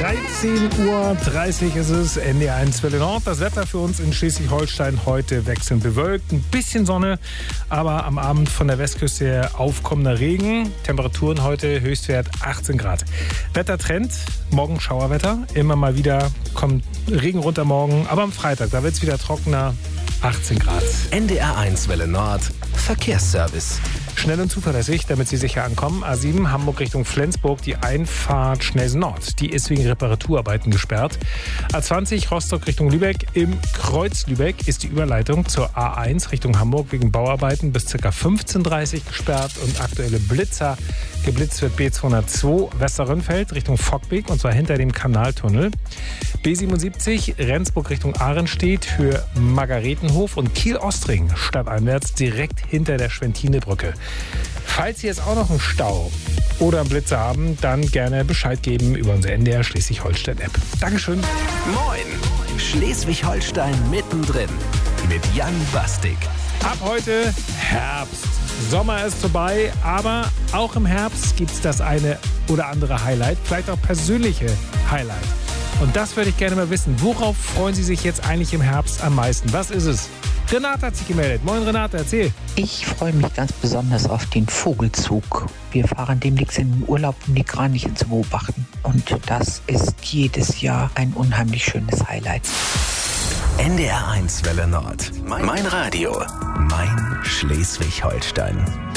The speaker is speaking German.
13:30 Uhr ist es, NDR1 Welle Nord. Das Wetter für uns in Schleswig-Holstein heute wechselnd bewölkt. Ein bisschen Sonne, aber am Abend von der Westküste her aufkommender Regen. Temperaturen heute Höchstwert 18 Grad. Wettertrend, morgen Schauerwetter. Immer mal wieder kommt Regen runter morgen, aber am Freitag, da wird es wieder trockener. 18 Grad. NDR1 Welle Nord, Verkehrsservice. Schnell und zuverlässig, damit Sie sicher ankommen. A7 Hamburg Richtung Flensburg, die Einfahrt Schnellsen Nord. Die ist wegen Reparaturarbeiten gesperrt. A20 Rostock Richtung Lübeck. Im Kreuz Lübeck ist die Überleitung zur A1 Richtung Hamburg wegen Bauarbeiten bis ca. 15:30 Uhr gesperrt. Und aktuelle Blitzer. Geblitzt wird B202 Westerrönfeld Richtung Fockbeek und zwar hinter dem Kanaltunnel. B77 Rendsburg Richtung Ahrenstedt, Höhe Margaretenhof und Kiel-Ostring stadteinwärts direkt hinter der Schwentinebrücke. Falls Sie jetzt auch noch einen Stau oder einen Blitzer haben, dann gerne Bescheid geben über unsere NDR Schleswig-Holstein-App. Dankeschön. Moin, Schleswig-Holstein mittendrin mit Jan Bastik. Ab heute Herbst. Sommer ist vorbei, aber auch im Herbst gibt es das eine oder andere Highlight, vielleicht auch persönliche Highlight. Und das würde ich gerne mal wissen. Worauf freuen Sie sich jetzt eigentlich im Herbst am meisten? Was ist es? Renate hat sich gemeldet. Moin Renate, erzähl. Ich freue mich ganz besonders auf den Vogelzug. Wir fahren demnächst in den Urlaub, um die Kraniche zu beobachten. Und das ist jedes Jahr ein unheimlich schönes Highlight. NDR1 Welle Nord. Mein Radio. Mein Schleswig-Holstein.